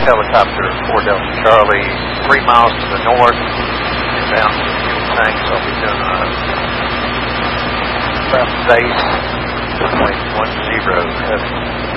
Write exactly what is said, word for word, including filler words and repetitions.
helicopter four Delta Charlie, three miles to the north, inbound to the fuel tanks. I'll be doing a left base, runway one zero heavy.